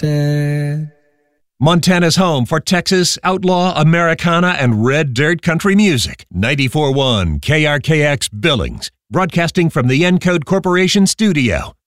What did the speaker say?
Montana's home for Texas, outlaw, Americana, and red dirt country music. 94.1 KRKX Billings. Broadcasting from the Encode Corporation studio.